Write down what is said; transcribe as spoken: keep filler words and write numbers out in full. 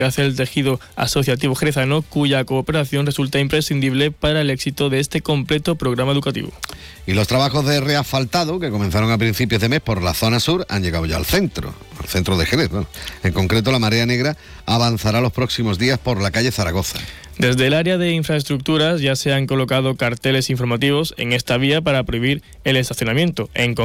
hace el tejido asociativo jerezano, cuya cooperación resulta imprescindible para el éxito de este completo programa educativo. Y los trabajos de reasfaltado, que comenzaron a principios de mes por la zona sur, han llegado ya al centro, al centro de Jerez, ¿no? En concreto, la Marea Negra avanzará los próximos días por la calle Zaragoza. Desde el área de infraestructuras ya se han colocado carteles informativos en esta vía para prohibir el estacionamiento. En